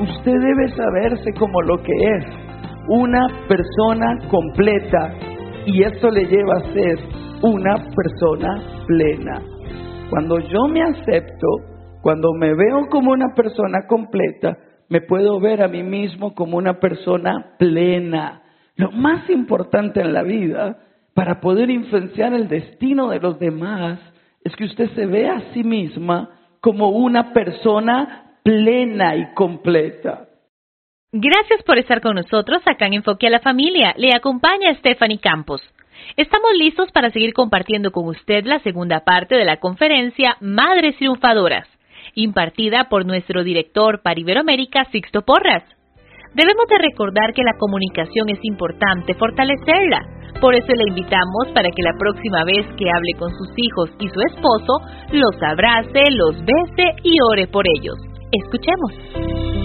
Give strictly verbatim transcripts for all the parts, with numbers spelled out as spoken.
usted debe saberse como lo que es, una persona completa, y esto le lleva a ser una persona plena. Cuando yo me acepto, cuando me veo como una persona completa, me puedo ver a mí mismo como una persona plena. Lo más importante en la vida, para poder influenciar el destino de los demás, es que usted se vea a sí misma como una persona plena y completa. Gracias por estar con nosotros acá en Enfoque a la Familia. Le acompaña Stephanie Campos. Estamos listos para seguir compartiendo con usted la segunda parte de la conferencia Madres Triunfadoras, impartida por nuestro director para Iberoamérica, Sixto Porras. Debemos de recordar que la comunicación es importante fortalecerla. Por eso le invitamos para que la próxima vez que hable con sus hijos y su esposo, los abrace, los bese y ore por ellos. Escuchemos.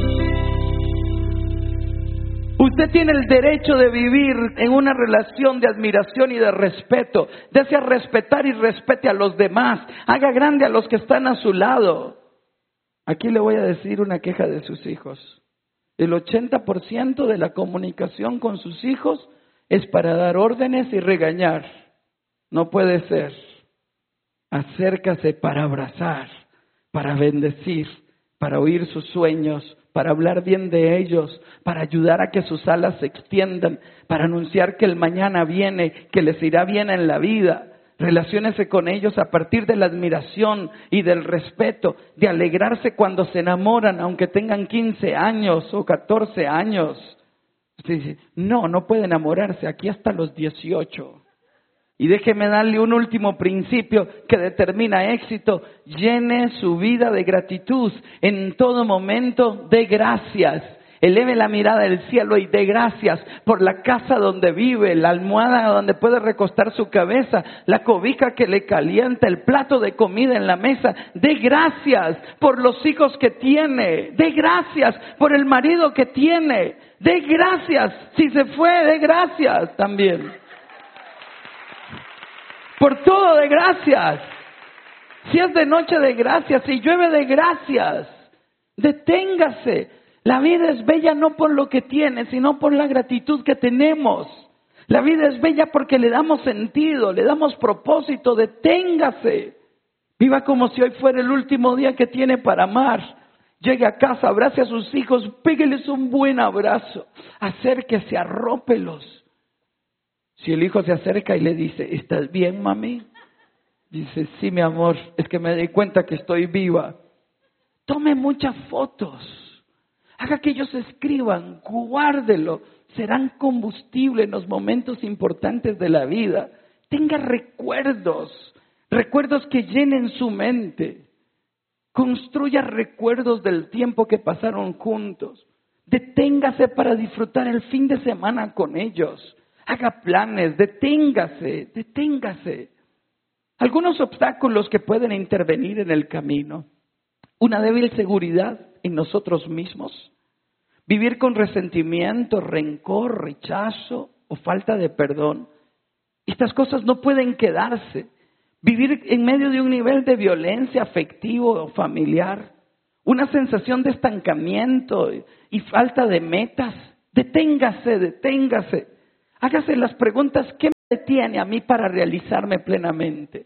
Usted tiene el derecho de vivir en una relación de admiración y de respeto. Desea respetar y respete a los demás. Haga grande a los que están a su lado. Aquí le voy a decir una queja de sus hijos. El ochenta por ciento de la comunicación con sus hijos es para dar órdenes y regañar. No puede ser. Acércase para abrazar, para bendecir, para oír sus sueños, para hablar bien de ellos, para ayudar a que sus alas se extiendan, para anunciar que el mañana viene, que les irá bien en la vida. Relaciónese con ellos a partir de la admiración y del respeto, de alegrarse cuando se enamoran, aunque tengan quince años o catorce años. Usted dice, no, no puede enamorarse, aquí hasta los dieciocho. Y déjeme darle un último principio que determina éxito. Llene su vida de gratitud. En todo momento, dé gracias. Eleve la mirada del cielo y dé gracias por la casa donde vive, la almohada donde puede recostar su cabeza, la cobija que le calienta, el plato de comida en la mesa. Dé gracias por los hijos que tiene. Dé gracias por el marido que tiene. Dé gracias. Si se fue, dé gracias también. Por todo de gracias. Si es de noche, de gracias. Si llueve, de gracias. Deténgase. La vida es bella no por lo que tiene, sino por la gratitud que tenemos. La vida es bella porque le damos sentido, le damos propósito. Deténgase. Viva como si hoy fuera el último día que tiene para amar. Llegue a casa, abrace a sus hijos, pégueles un buen abrazo. Acérquese, arrópelos. Si el hijo se acerca y le dice, ¿estás bien, mami? Dice, sí, mi amor, es que me di cuenta que estoy viva. Tome muchas fotos. Haga que ellos escriban, guárdelo. Serán combustible en los momentos importantes de la vida. Tenga recuerdos, recuerdos que llenen su mente. Construya recuerdos del tiempo que pasaron juntos. Deténgase para disfrutar el fin de semana con ellos. Haga planes, deténgase, deténgase. Algunos obstáculos que pueden intervenir en el camino. Una débil seguridad en nosotros mismos. Vivir con resentimiento, rencor, rechazo o falta de perdón. Estas cosas no pueden quedarse. Vivir en medio de un nivel de violencia afectivo o familiar. Una sensación de estancamiento y falta de metas. Deténgase, deténgase. Hágase las preguntas, ¿qué me detiene a mí para realizarme plenamente?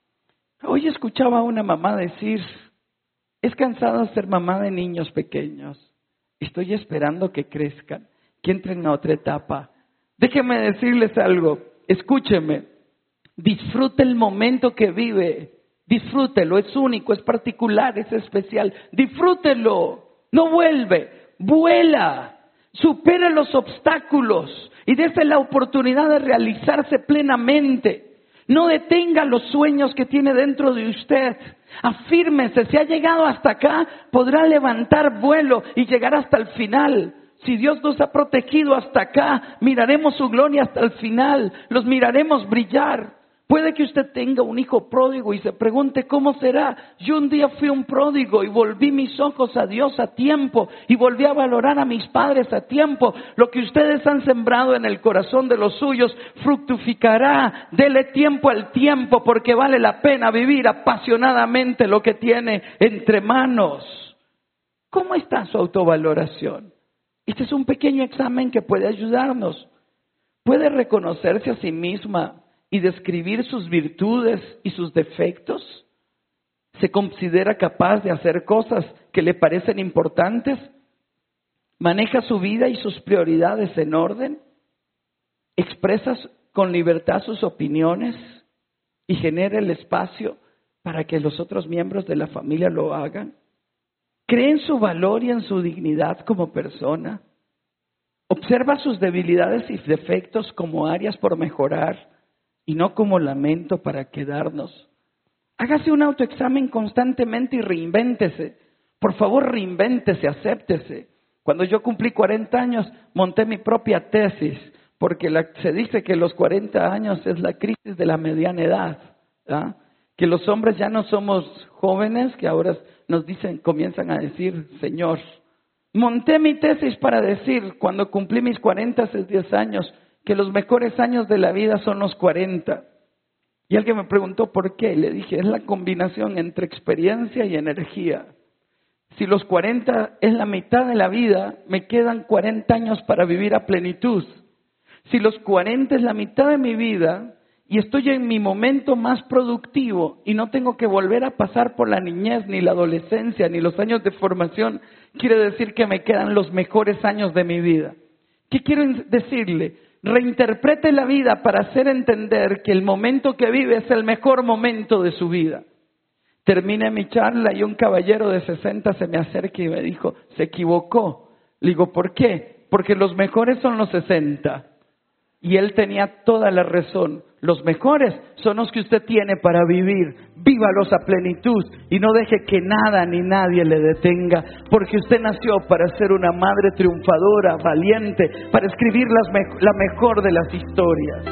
Hoy escuchaba a una mamá decir, es cansado de ser mamá de niños pequeños. Estoy esperando que crezcan, que entren a otra etapa. Déjenme decirles algo, escúcheme, disfrute el momento que vive, disfrútelo, es único, es particular, es especial, disfrútelo, no vuelve, vuela. Supere los obstáculos y dése la oportunidad de realizarse plenamente. No detenga los sueños que tiene dentro de usted. Afírmese, si ha llegado hasta acá, podrá levantar vuelo y llegar hasta el final. Si Dios nos ha protegido hasta acá, miraremos su gloria hasta el final. Los miraremos brillar. Puede que usted tenga un hijo pródigo y se pregunte cómo será. Yo un día fui un pródigo y volví mis ojos a Dios a tiempo y volví a valorar a mis padres a tiempo. Lo que ustedes han sembrado en el corazón de los suyos fructificará. Dele tiempo al tiempo porque vale la pena vivir apasionadamente lo que tiene entre manos. ¿Cómo está su autovaloración? Este es un pequeño examen que puede ayudarnos. ¿Puede reconocerse a sí misma y describir sus virtudes y sus defectos? ¿Se considera capaz de hacer cosas que le parecen importantes? ¿Maneja su vida y sus prioridades en orden? ¿Expresa con libertad sus opiniones y genera el espacio para que los otros miembros de la familia lo hagan? ¿Cree en su valor y en su dignidad como persona? ¿Observa sus debilidades y defectos como áreas por mejorar y no como lamento para quedarnos? Hágase un autoexamen constantemente y reinvéntese. Por favor, reinvéntese, acéptese. Cuando yo cumplí cuarenta años, monté mi propia tesis, porque la, se dice que los cuarenta años es la crisis de la mediana edad, ¿ah? Que los hombres ya no somos jóvenes, que ahora nos dicen, comienzan a decir, Señor. Monté mi tesis para decir, cuando cumplí mis cuarenta, hace diez años, que los mejores años de la vida son los cuarenta. Y alguien me preguntó por qué. Le dije, es la combinación entre experiencia y energía. Si los cuarenta es la mitad de la vida, me quedan cuarenta años para vivir a plenitud. Si los cuarenta es la mitad de mi vida y estoy en mi momento más productivo y no tengo que volver a pasar por la niñez, ni la adolescencia, ni los años de formación, quiere decir que me quedan los mejores años de mi vida. ¿Qué quiero decirle? Reinterprete la vida para hacer entender que el momento que vive es el mejor momento de su vida. Terminé mi charla y un caballero de sesenta se me acerca y me dijo, se equivocó. Le digo, ¿por qué? Porque los mejores son los sesenta. Y él tenía toda la razón. Los mejores son los que usted tiene para vivir. Vívalos a plenitud y no deje que nada ni nadie le detenga, porque usted nació para ser una madre triunfadora, valiente, para escribir las me- la mejor de las historias.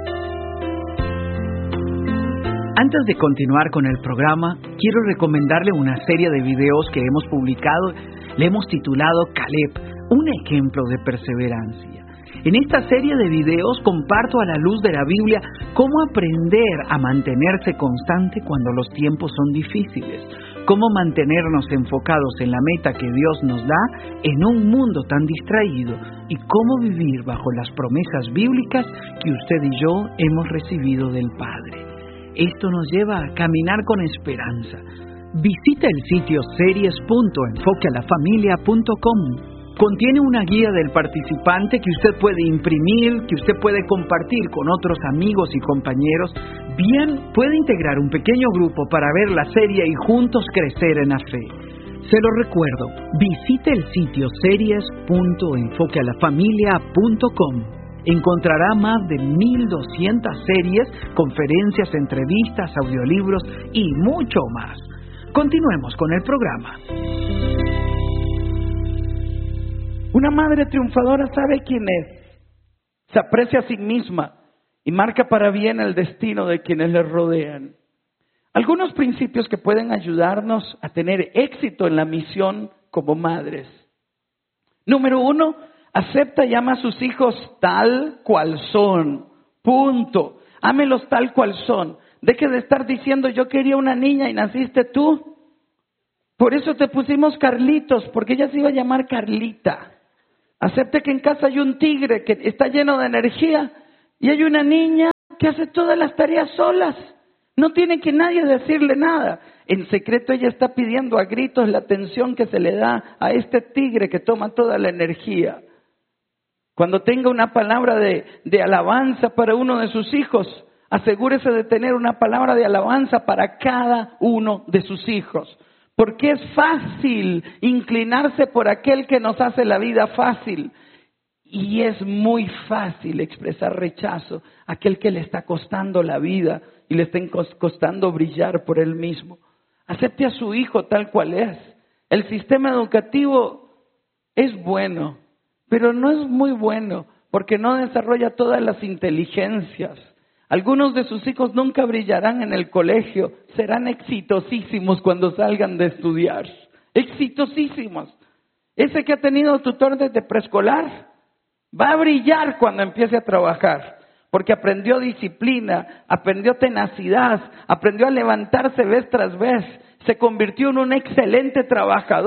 Antes de continuar con el programa, quiero recomendarle una serie de videos que hemos publicado. Le hemos titulado Caleb, un ejemplo de perseverancia. En esta serie de videos comparto a la luz de la Biblia cómo aprender a mantenerse constante cuando los tiempos son difíciles, cómo mantenernos enfocados en la meta que Dios nos da en un mundo tan distraído y cómo vivir bajo las promesas bíblicas que usted y yo hemos recibido del Padre. Esto nos lleva a caminar con esperanza. Visita el sitio series punto enfoque a la familia punto com. Contiene una guía del participante que usted puede imprimir, que usted puede compartir con otros amigos y compañeros. Bien, puede integrar un pequeño grupo para ver la serie y juntos crecer en la fe. Se lo recuerdo, visite el sitio series punto enfoque a la familia punto com. Encontrará más de mil doscientas series, conferencias, entrevistas, audiolibros y mucho más. Continuemos con el programa. Una madre triunfadora sabe quién es, se aprecia a sí misma y marca para bien el destino de quienes le rodean. Algunos principios que pueden ayudarnos a tener éxito en la misión como madres. Número uno, acepta y ama a sus hijos tal cual son. Punto. Ámelos tal cual son. Deje de estar diciendo yo quería una niña y naciste tú. Por eso te pusimos Carlitos, porque ella se iba a llamar Carlita. Acepte que en casa hay un tigre que está lleno de energía y hay una niña que hace todas las tareas solas. No tiene que nadie decirle nada. En secreto ella está pidiendo a gritos la atención que se le da a este tigre que toma toda la energía. Cuando tenga una palabra de, de alabanza para uno de sus hijos, asegúrese de tener una palabra de alabanza para cada uno de sus hijos. Porque es fácil inclinarse por aquel que nos hace la vida fácil. Y es muy fácil expresar rechazo a aquel que le está costando la vida y le está costando brillar por él mismo. Acepte a su hijo tal cual es. El sistema educativo es bueno, pero no es muy bueno porque no desarrolla todas las inteligencias. Algunos de sus hijos nunca brillarán en el colegio, serán exitosísimos cuando salgan de estudiar. Exitosísimos. Ese que ha tenido tutor desde preescolar va a brillar cuando empiece a trabajar, porque aprendió disciplina, aprendió tenacidad, aprendió a levantarse vez tras vez, se convirtió en un excelente trabajador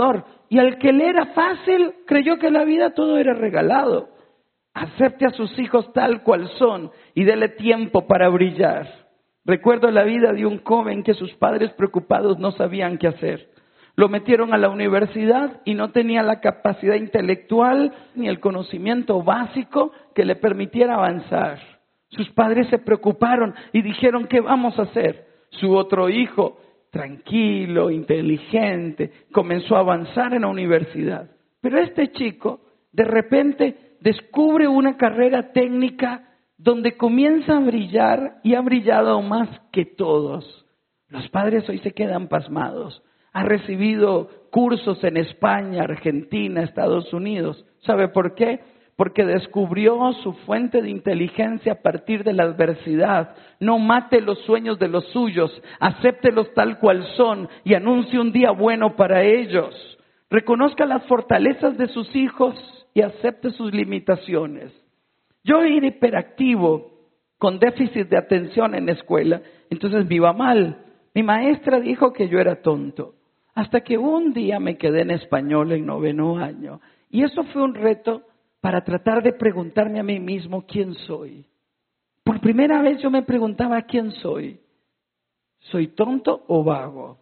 y al que le era fácil, creyó que la vida todo era regalado. Acepte a sus hijos tal cual son y dele tiempo para brillar. Recuerdo la vida de un joven que sus padres preocupados no sabían qué hacer. Lo metieron a la universidad y no tenía la capacidad intelectual ni el conocimiento básico que le permitiera avanzar. Sus padres se preocuparon y dijeron, ¿qué vamos a hacer? Su otro hijo, tranquilo, inteligente, comenzó a avanzar en la universidad. Pero este chico, de repente, descubre una carrera técnica donde comienza a brillar y ha brillado más que todos. Los padres hoy se quedan pasmados. Ha recibido cursos en España, Argentina, Estados Unidos. ¿Sabe por qué? Porque descubrió su fuente de inteligencia a partir de la adversidad. No mate los sueños de los suyos, acéptelos tal cual son y anuncie un día bueno para ellos. Reconozca las fortalezas de sus hijos y acepte sus limitaciones. Yo era hiperactivo, con déficit de atención en la escuela, entonces me iba mal. Mi maestra dijo que yo era tonto. Hasta que un día me quedé en español en noveno año. Y eso fue un reto para tratar de preguntarme a mí mismo quién soy. Por primera vez yo me preguntaba quién soy. ¿Soy tonto o vago?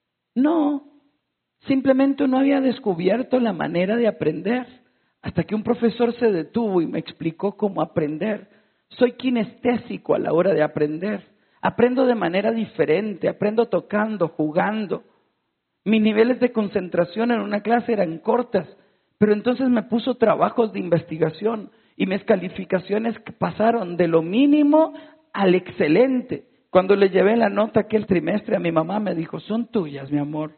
No, simplemente no había descubierto la manera de aprender. Hasta que un profesor se detuvo y me explicó cómo aprender. Soy kinestésico a la hora de aprender. Aprendo de manera diferente, aprendo tocando, jugando. Mis niveles de concentración en una clase eran cortas, pero entonces me puso trabajos de investigación y mis calificaciones pasaron de lo mínimo al excelente. Cuando le llevé la nota aquel trimestre a mi mamá me dijo, son tuyas, mi amor.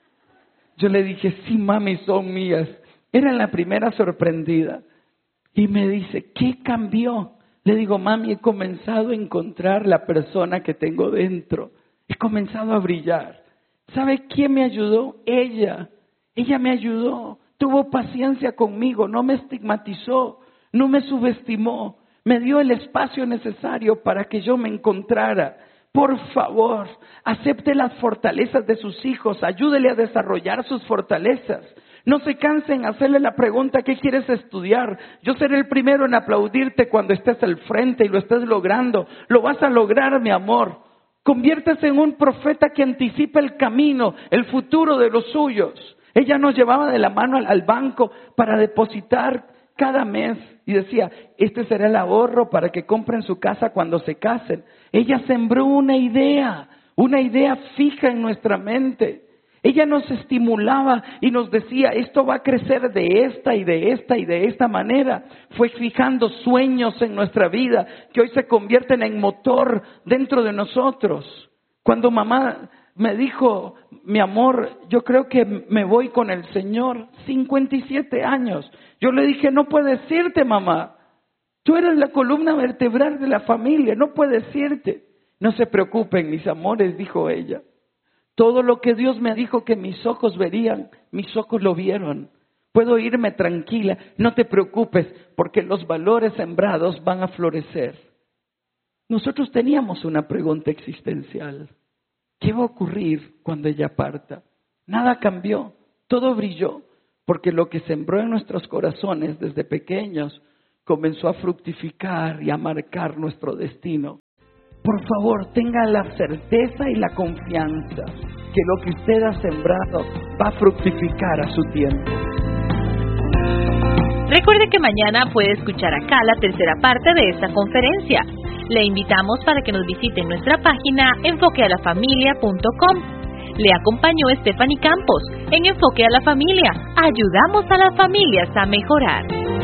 Yo le dije, sí, mami, son mías. Era la primera sorprendida. Y me dice, ¿qué cambió? Le digo, mami, he comenzado a encontrar la persona que tengo dentro. He comenzado a brillar. ¿Sabe quién me ayudó? Ella. Ella me ayudó. Tuvo paciencia conmigo. No me estigmatizó. No me subestimó. Me dio el espacio necesario para que yo me encontrara. Por favor, acepte las fortalezas de sus hijos. Ayúdele a desarrollar sus fortalezas. No se cansen en hacerle la pregunta, ¿qué quieres estudiar? Yo seré el primero en aplaudirte cuando estés al frente y lo estés logrando. Lo vas a lograr, mi amor. Conviértese en un profeta que anticipa el camino, el futuro de los suyos. Ella nos llevaba de la mano al, al banco para depositar cada mes y decía, este será el ahorro para que compren su casa cuando se casen. Ella sembró una idea, una idea fija en nuestra mente. Ella nos estimulaba y nos decía, esto va a crecer de esta y de esta y de esta manera. Fue fijando sueños en nuestra vida que hoy se convierten en motor dentro de nosotros. Cuando mamá me dijo, mi amor, yo creo que me voy con el Señor, cincuenta y siete años. Yo le dije, no puedes irte, mamá. Tú eres la columna vertebral de la familia, no puedes irte. No se preocupen, mis amores, dijo ella. Todo lo que Dios me dijo que mis ojos verían, mis ojos lo vieron. Puedo irme tranquila, no te preocupes, porque los valores sembrados van a florecer. Nosotros teníamos una pregunta existencial. ¿Qué va a ocurrir cuando ella parta? Nada cambió, todo brilló, porque lo que sembró en nuestros corazones desde pequeños comenzó a fructificar y a marcar nuestro destino. Por favor, tenga la certeza y la confianza que lo que usted ha sembrado va a fructificar a su tiempo. Recuerde que mañana puede escuchar acá la tercera parte de esta conferencia. Le invitamos para que nos visite en nuestra página enfoque a la familia punto com. Le acompañó Stephanie Campos en Enfoque a la Familia. Ayudamos a las familias a mejorar.